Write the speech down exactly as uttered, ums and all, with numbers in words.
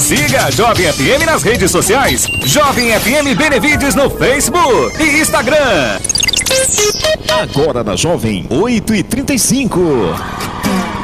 Siga a Jovem F M nas redes sociais. Jovem F M Benevides no Facebook e Instagram. Agora na Jovem, oito e trinta e cinco.